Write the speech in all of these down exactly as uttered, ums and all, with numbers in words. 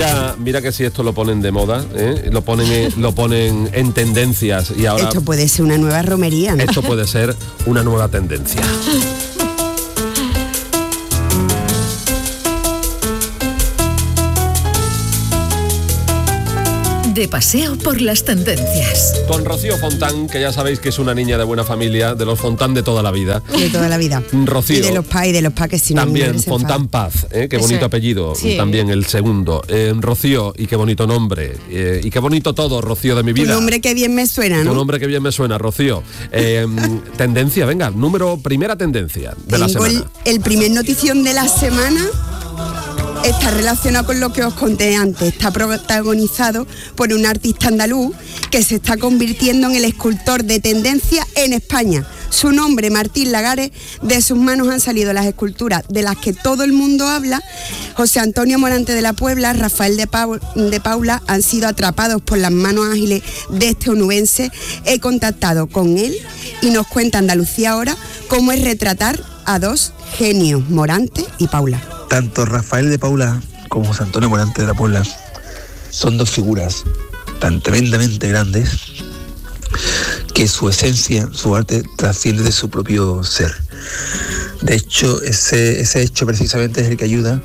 Mira, mira que si esto lo ponen de moda, ¿eh? lo ponen, en, lo ponen en tendencias y ahora... Esto puede ser una nueva romería, ¿no? Esto puede ser una nueva tendencia. De paseo por las tendencias. Con Rocío Fontán, que ya sabéis que es una niña de buena familia, de los Fontán de toda la vida. De toda la vida. Rocío. Y de los pa y de los pa que si no... También Fontán Paz, ¿eh? Qué bonito Eso. apellido. Sí. También el segundo. Eh, Rocío, y qué bonito nombre. Eh, y qué bonito todo, Rocío, de mi vida. Un nombre que bien me suena, ¿no? Un nombre que bien me suena, Rocío. Eh, tendencia, venga, número, primera tendencia de la Tengo semana. el, el primer notición de la semana. Está relacionado con lo que os conté antes. Está protagonizado por un artista andaluz que se está convirtiendo en el escultor de tendencia en España. Su nombre, Martín Lagares. De sus manos han salido las esculturas de las que todo el mundo habla. José Antonio Morante de la Puebla, Rafael de, Pau, de Paula han sido atrapados por las manos ágiles de este onubense. He contactado con él y nos cuenta Andalucía Ahora cómo es retratar a dos genios, Morante y Paula. Tanto Rafael de Paula como José Antonio Morante de la Puebla son dos figuras tan tremendamente grandes que su esencia, su arte, trasciende de su propio ser. De hecho, ese, ese hecho precisamente es el que ayuda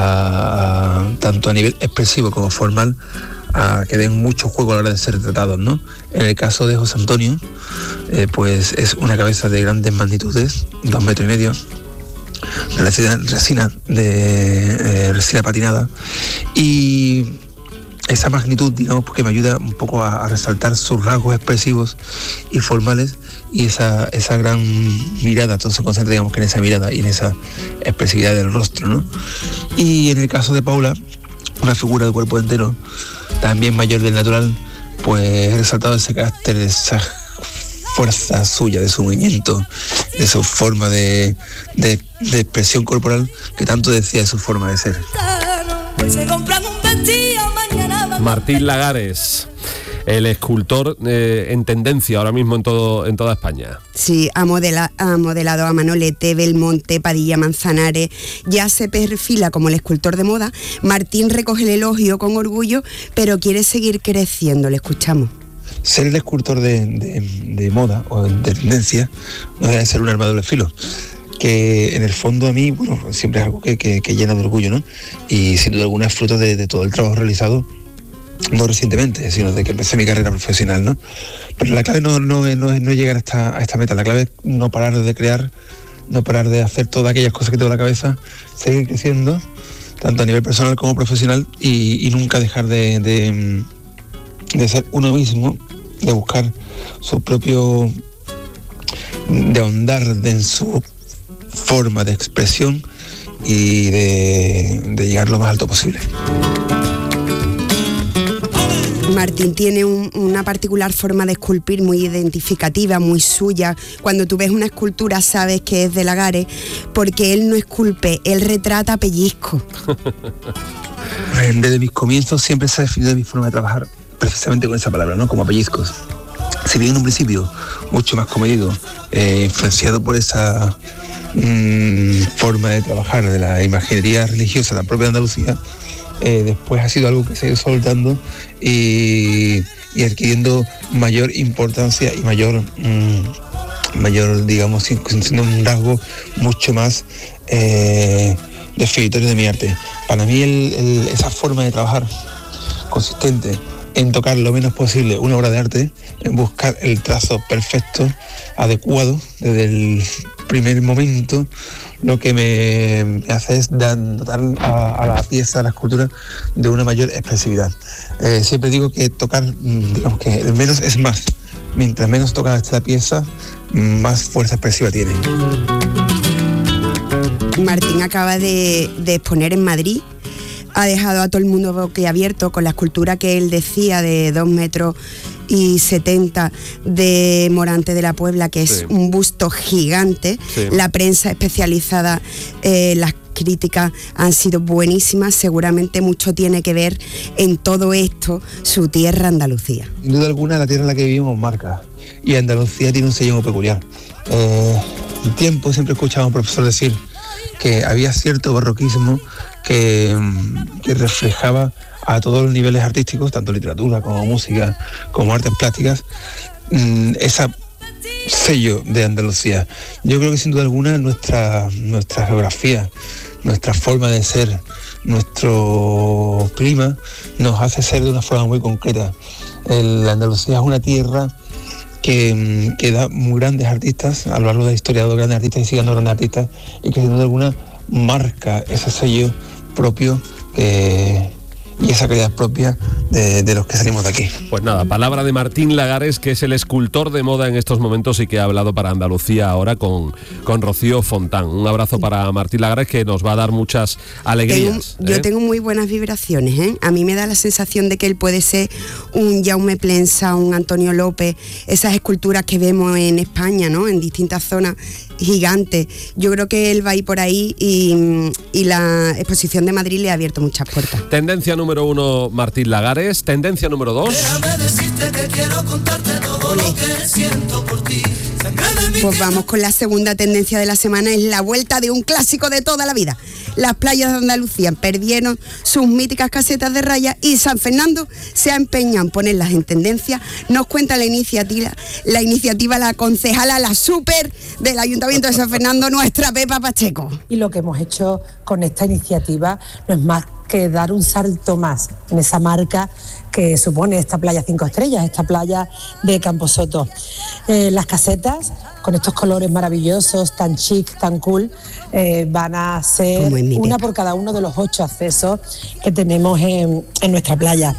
a, a, tanto a nivel expresivo como formal, a que den mucho juego a la hora de ser retratados, ¿no? En el caso de José Antonio, eh, pues es una cabeza de grandes magnitudes, dos metros y medio, de resina, resina de eh, resina patinada, y esa magnitud, digamos, porque me ayuda un poco a, a resaltar sus rasgos expresivos y formales, y esa, esa gran mirada, todo se concentra, digamos, que en esa mirada y en esa expresividad del rostro, ¿no? Y en el caso de Paula, una figura de cuerpo entero, también mayor del natural, pues he resaltado ese carácter, esa fuerza suya, de su movimiento, de su forma de, de, de expresión corporal, que tanto decía de su forma de ser. Martín Lagares, el escultor eh, en tendencia ahora mismo en todo en toda España. Sí, ha, modela, ha modelado a Manolete, Belmonte, Padilla, Manzanares. Ya se perfila como el escultor de moda. Martín recoge el elogio con orgullo, pero quiere seguir creciendo. Le escuchamos. Ser el escultor de, de, de moda o de tendencia no debe ser un arma de doble filo, que en el fondo a mí, bueno, siempre es algo que, que, que llena de orgullo, ¿no? Y sin duda alguna es fruto de, de todo el trabajo realizado, no recientemente, sino de que empecé mi carrera profesional, ¿no? Pero la clave no, no, no es no llegar a esta, a esta meta, la clave es no parar de crear, no parar de hacer todas aquellas cosas que tengo en la cabeza, seguir creciendo, tanto a nivel personal como profesional, y, y nunca dejar de, de, de ser uno mismo, de buscar su propio, de ahondar en su forma de expresión y de, de llegar lo más alto posible. Martín tiene un, una particular forma de esculpir muy identificativa, muy suya. Cuando tú ves una escultura sabes que es de Lagares, porque él no esculpe, él retrata pellizco. Desde mis comienzos siempre se ha definido mi forma de trabajar precisamente con esa palabra, ¿no? Como pellizcos. Si bien en un principio mucho más comedido, eh, influenciado por esa mmm, forma de trabajar de la imaginería religiosa tan propia de Andalucía, eh, después ha sido algo que se ha ido soltando y, y adquiriendo mayor importancia y mayor, mmm, mayor digamos, siendo un rasgo mucho más eh, definitorio de mi arte. Para mí el, el, esa forma de trabajar consistente en tocar lo menos posible una obra de arte, en buscar el trazo perfecto, adecuado, desde el primer momento, lo que me, me hace es dar a, a la pieza, a la escultura, de una mayor expresividad. Eh, siempre digo que tocar, digamos que el menos es más. Mientras menos toca esta pieza, más fuerza expresiva tiene. Martín acaba de, de exponer en Madrid. Ha dejado a todo el mundo boquiabierto con la escultura que él decía de dos metros y setenta de Morante de la Puebla, que es sí. un busto gigante. Sí. La prensa especializada, eh, las críticas han sido buenísimas. Seguramente mucho tiene que ver en todo esto su tierra, Andalucía. Sin duda alguna, la tierra en la que vivimos marca, y Andalucía tiene un sello muy peculiar. Eh, en tiempo siempre he escuchado a un profesor decir que había cierto barroquismo que, que reflejaba a todos los niveles artísticos, tanto literatura como música, como artes plásticas, esa sello de Andalucía. Yo creo que sin duda alguna nuestra, nuestra geografía, nuestra forma de ser, nuestro clima nos hace ser de una forma muy concreta. El Andalucía es una tierra que, que da muy grandes artistas, a lo largo de la historia ha dado grandes artistas y sigue dando grandes artistas, y que sin duda alguna marca ese sello propio eh, y esa calidad propia de, de los que salimos de aquí. Pues nada, palabra de Martín Lagares, que es el escultor de moda en estos momentos y que ha hablado para Andalucía ahora con, con Rocío Fontán. Un abrazo para Martín Lagares, que nos va a dar muchas alegrías. Tengo, ¿eh? Yo tengo muy buenas vibraciones, ¿eh? A mí me da la sensación de que él puede ser un Jaume Plensa, un Antonio López, esas esculturas que vemos en España, ¿no? En distintas zonas gigantes. Yo creo que él va a ir por ahí y, y la exposición de Madrid le ha abierto muchas puertas. Tendencia número uno, Martín Lagares. Tendencia número dos. Pues vamos con la segunda tendencia de la semana, es la vuelta de un clásico de toda la vida. Las playas de Andalucía perdieron sus míticas casetas de rayas y San Fernando se ha empeñado en ponerlas en tendencia. Nos cuenta la iniciativa, la iniciativa la concejala, la súper del Ayuntamiento de San Fernando, nuestra Pepa Pacheco. Y lo que hemos hecho con esta iniciativa no es más que dar un salto más en esa marca que supone esta playa cinco estrellas, esta playa de Camposoto. Eh, las casetas, con estos colores maravillosos, tan chic, tan cool, eh, van a ser una por cada uno de los ocho accesos que tenemos en, en nuestra playa.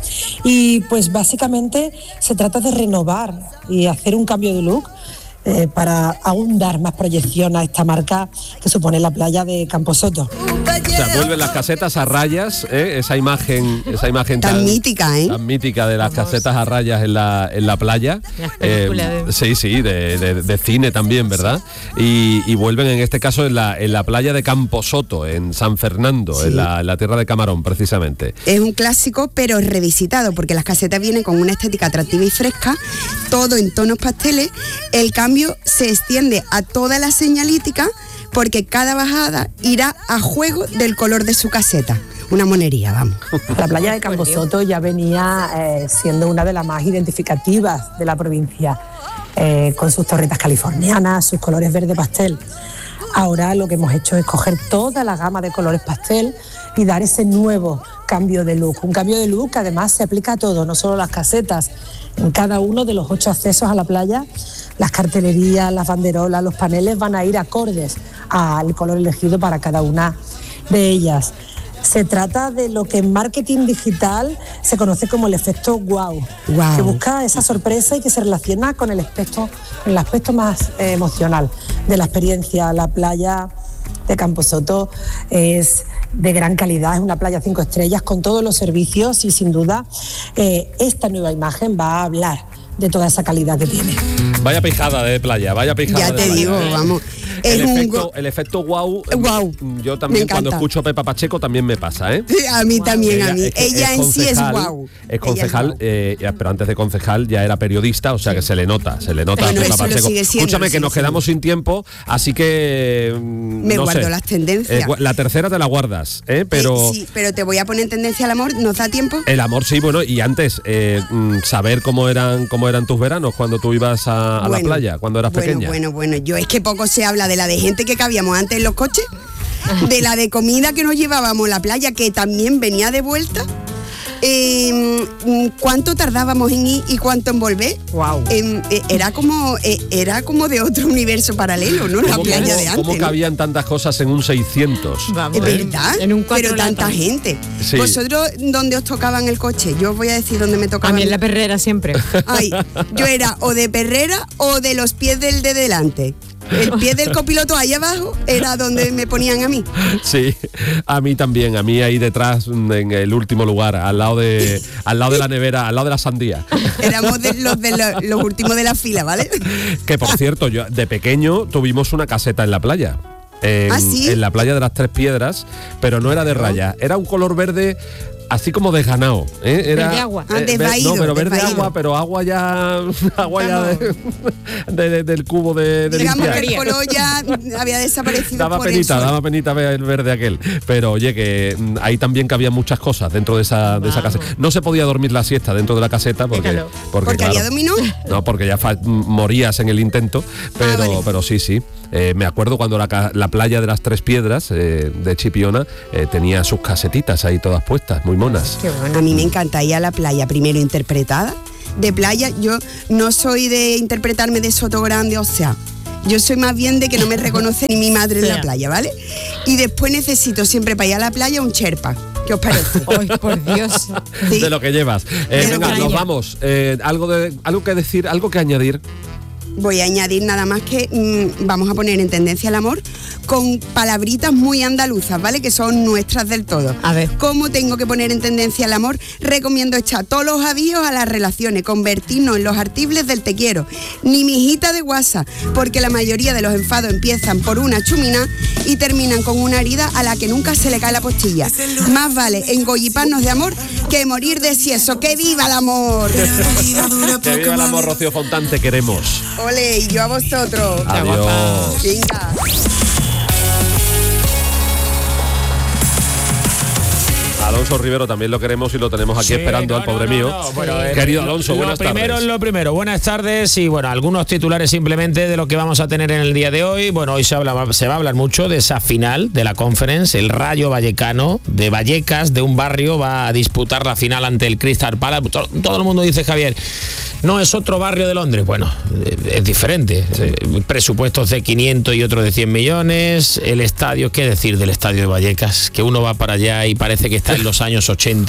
Y pues básicamente se trata de renovar y hacer un cambio de look Eh, para aún dar más proyección a esta marca que supone la playa de Camposoto. O sea, vuelven las casetas a rayas, ¿eh? esa imagen, esa imagen tan, tan mítica, ¿eh? tan mítica de las Vamos. casetas a rayas en la en la playa. Eh, de... Sí, sí, de, de, de cine también, ¿verdad? Y, y vuelven en este caso en la en la playa de Camposoto, en San Fernando, sí. en, la, en la tierra de Camarón, precisamente. Es un clásico, pero revisitado, porque las casetas vienen con una estética atractiva y fresca, todo en tonos pasteles. El cambio se extiende a toda la señalítica porque cada bajada irá a juego del color de su caseta. Una monería, vamos. La playa de Camposoto ya venía eh, siendo una de las más identificativas de la provincia, eh, con sus torretas californianas, sus colores verde pastel. Ahora lo que hemos hecho es coger toda la gama de colores pastel y dar ese nuevo cambio de look. Un cambio de look que además se aplica a todo, no solo las casetas. En cada uno de los ocho accesos a la playa, las cartelerías, las banderolas, los paneles van a ir acordes al color elegido para cada una de ellas. Se trata de lo que en marketing digital se conoce como el efecto wow, wow. que busca esa sorpresa y que se relaciona con el aspecto, el aspecto más eh, emocional de la experiencia. La playa de Camposoto es de gran calidad, es una playa cinco estrellas con todos los servicios y sin duda eh, esta nueva imagen va a hablar de toda esa calidad que tiene. Vaya pijada de playa, vaya pijada ya de te playa. digo, ¿eh? vamos. El, es efecto, un... el efecto wow, wow, yo también cuando escucho Pepa Pacheco también me pasa, ¿eh? A mí wow. también, ella, a mí. Es ella es en sí es wow. Es concejal, es wow. eh, pero antes de concejal ya era periodista, o sea que se le nota, se le nota bueno, a Pepa Pacheco. Siendo, Escúchame que nos quedamos sin tiempo, así que me no guardo sé. las tendencias. Eh, la tercera te la guardas, ¿eh? Pero eh, sí, pero te voy a poner en tendencia al amor, ¿nos da tiempo? El amor sí, bueno, y antes eh, saber cómo eran cómo eran tus veranos cuando tú ibas a, a bueno, la playa, cuando eras bueno, pequeña. Bueno, bueno, yo es que poco se habla de la de gente que cabíamos antes en los coches, de la de comida que nos llevábamos a la playa, que también venía de vuelta. Eh, ¿Cuánto tardábamos en ir y cuánto en volver? Wow. Eh, eh, era como eh, era como de otro universo paralelo, ¿no? La playa cómo, de antes. ¿Cómo cabían ¿no? tantas cosas en un seiscientos? Vamos, ¿es ¿eh? verdad? En un Pero tanta latas. gente. Sí. ¿Vosotros dónde os tocaban el coche? Yo os voy a decir dónde me tocaba. A mí en la Perrera siempre. Ay, yo era o de Perrera o de los pies del de delante. El pie del copiloto ahí abajo era donde me ponían a mí. Sí, a mí también, a mí ahí detrás, en el último lugar, al lado de, al lado de la nevera, al lado de la sandía. Éramos de los, de los, los últimos de la fila, ¿vale? Que por cierto, yo de pequeño tuvimos una caseta en la playa. en, ¿Ah, sí? en la playa de las Tres Piedras, pero no era de rayas, era un color verde así como desganado, ¿eh? Era, verde agua. Ah, eh, desvaído, no, pero verde desvaído. agua, pero agua ya agua ya de, de- de- del cubo de, de Digamos limpiar. que el color ya había desaparecido Daba por penita, el sol. daba penita ver el verde aquel. Pero oye, que mm, ahí también cabían muchas cosas dentro de esa, de esa Vamos. caseta. No se podía dormir la siesta dentro de la caseta porque, Déjalo. porque, ¿Porque claro, había dominó? no, porque ya fa- morías en el intento, pero, Ah, vale. pero sí, sí. Eh, me acuerdo cuando la, ca- la playa de las Tres Piedras eh, de Chipiona eh, tenía sus casetitas ahí todas puestas, muy monas. Qué bueno. A mí me encanta ir a la playa, primero interpretada. De playa, yo no soy de interpretarme de Soto Grande, o sea, yo soy más bien de que no me reconoce ni mi madre en Ya. la playa, ¿vale? Y después necesito siempre para ir a la playa un Sherpa. ¿Qué os parece? Ay, por Dios. Sí. De lo que llevas. Eh, De lo venga, que nos haya. vamos. Eh, algo, de, algo que decir, algo que añadir. Voy a añadir nada más que mm, vamos a poner en tendencia el amor con palabritas muy andaluzas, ¿vale? Que son nuestras del todo. A ver. ¿Cómo tengo que poner en tendencia el amor? Recomiendo echar todos los avíos a las relaciones, convertirnos en los artibles del te quiero. Ni mijita de guasa, porque la mayoría de los enfados empiezan por una chumina y terminan con una herida a la que nunca se le cae la postilla. Más vale engolliparnos de amor que morir de sieso. ¡Que viva el amor! Que viva el amor, Rocío Fontán, te queremos. Ole, y yo a vosotros. Adiós. Venga. Alonso Rivero también lo queremos y lo tenemos aquí Sí, esperando no, al pobre no, mío. no, no. Bueno, eh, Querido Alonso, lo buenas primero tardes. es lo primero, buenas tardes y bueno, algunos titulares simplemente de lo que vamos a tener en el día de hoy. Bueno, hoy se, habla, se va a hablar mucho de esa final de la Conference, el Rayo Vallecano de Vallecas, de un barrio, va a disputar la final ante el Crystal Palace. Todo, todo el mundo dice, Javier, no es otro barrio de Londres. Bueno, es diferente. Sí. Presupuestos de quinientos y otro de cien millones. El estadio, ¿qué decir del estadio de Vallecas? Que uno va para allá y parece que está en los años ochenta.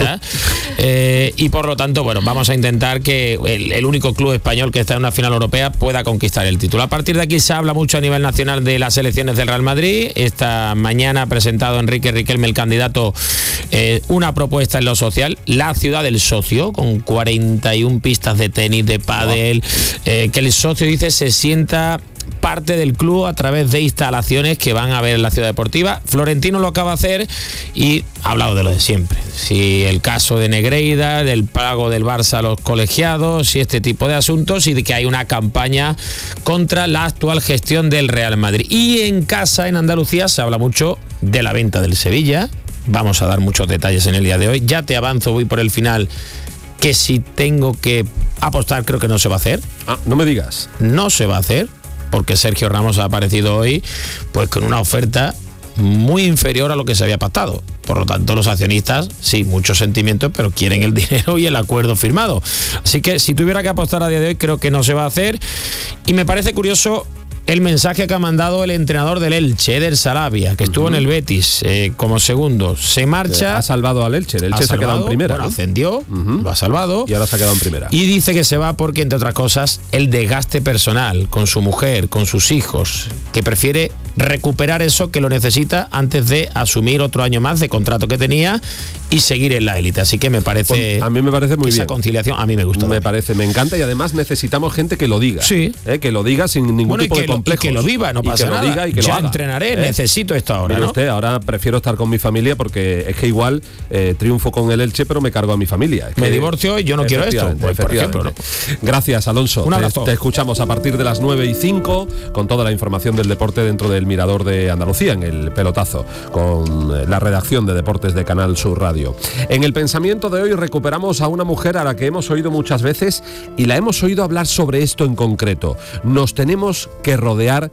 Eh, y por lo tanto, bueno, vamos a intentar que el, el único club español que está en una final europea pueda conquistar el título. A partir de aquí se habla mucho a nivel nacional de las elecciones del Real Madrid. Esta mañana ha presentado Enrique Riquelme, el candidato, eh, una propuesta en lo social, la ciudad del socio, con cuarenta y una pistas de tenis, de pádel, eh, que el socio, dice, se sienta parte del club a través de instalaciones que van a haber en la ciudad deportiva. Florentino lo acaba de hacer y ha hablado de lo de siempre. Si el caso de Negreira, del pago del Barça a los colegiados y este tipo de asuntos, y de que hay una campaña contra la actual gestión del Real Madrid. Y en casa, en Andalucía, se habla mucho de la venta del Sevilla. Vamos a dar muchos detalles en el día de hoy. Ya te avanzo, voy por el final, que si tengo que apostar, creo que no se va a hacer. Ah, no me digas. No se va a hacer, porque Sergio Ramos ha aparecido hoy pues con una oferta muy inferior a lo que se había pactado. Por lo tanto, los accionistas, sí, muchos sentimientos, pero quieren el dinero y el acuerdo firmado. Así que si tuviera que apostar a día de hoy, creo que no se va a hacer. Y me parece curioso el mensaje que ha mandado el entrenador del Elche, Eder Sarabia, que estuvo uh-huh. en el Betis eh, como segundo. Se marcha. Ha salvado al Elche. El Elche se ha quedado en primera. Bueno, ¿no? ascendió, uh-huh. lo ha salvado. Y ahora se ha quedado en primera. Y dice que se va porque, entre otras cosas, el desgaste personal con su mujer, con sus hijos, que prefiere recuperar eso, que lo necesita antes de asumir otro año más de contrato que tenía y seguir en la élite. Así que me parece... Pues a mí me parece muy esa bien. Esa conciliación a mí me gusta. Me también. parece, me encanta, y además necesitamos gente que lo diga. Sí. ¿eh? Que lo diga sin ningún bueno, tipo y que de lo, complejos. Y que lo viva, no y pasa que nada. Lo diga y que ya lo haga. entrenaré, ¿eh? necesito esto ahora, Mire ¿no? usted, ahora prefiero estar con mi familia porque es que igual eh, triunfo con el Elche, pero me cargo a mi familia. Es me que, divorcio y yo no quiero esto, pues, por ejemplo. ¿no? Gracias, Alonso. Un abrazo. Te, te escuchamos a partir de las nueve y cinco con toda la información del deporte dentro del Mirador de Andalucía, en el pelotazo, con la redacción de deportes de Canal Sur Radio. En el pensamiento de hoy recuperamos a una mujer a la que hemos oído muchas veces y la hemos oído hablar sobre esto en concreto. Nos tenemos que rodear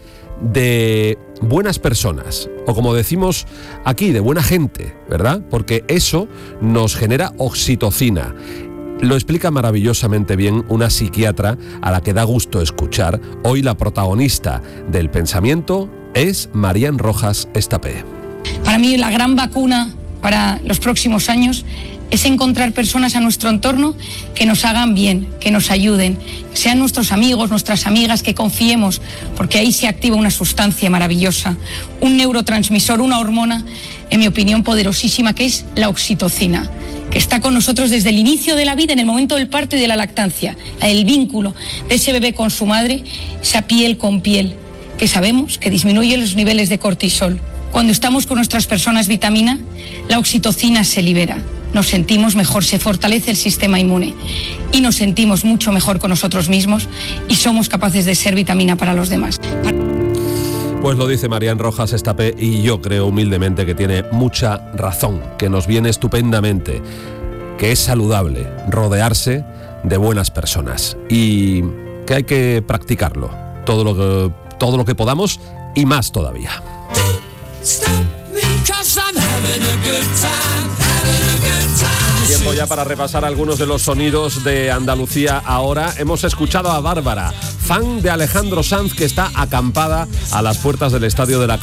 de buenas personas, o como decimos aquí, de buena gente, ¿verdad? Porque eso nos genera oxitocina. Lo explica maravillosamente bien una psiquiatra a la que da gusto escuchar. Hoy la protagonista del pensamiento es Marían Rojas Estapé. Para mí la gran vacuna para los próximos años es encontrar personas a nuestro entorno que nos hagan bien, que nos ayuden, sean nuestros amigos, nuestras amigas, que confiemos, porque ahí se activa una sustancia maravillosa, un neurotransmisor, una hormona, en mi opinión, poderosísima, que es la oxitocina, que está con nosotros desde el inicio de la vida, en el momento del parto y de la lactancia, el vínculo de ese bebé con su madre, esa piel con piel, que sabemos que disminuye los niveles de cortisol. Cuando estamos con nuestras personas vitamina, la oxitocina se libera. Nos sentimos mejor, se fortalece el sistema inmune y nos sentimos mucho mejor con nosotros mismos y somos capaces de ser vitamina para los demás. Pues lo dice Marian Rojas Estapé y yo creo humildemente que tiene mucha razón, que nos viene estupendamente, que es saludable rodearse de buenas personas y que hay que practicarlo todo lo que, todo lo que podamos y más todavía. Tiempo ya para repasar algunos de los sonidos de Andalucía ahora. Hemos escuchado a Bárbara, fan de Alejandro Sanz, que está acampada a las puertas del Estadio de la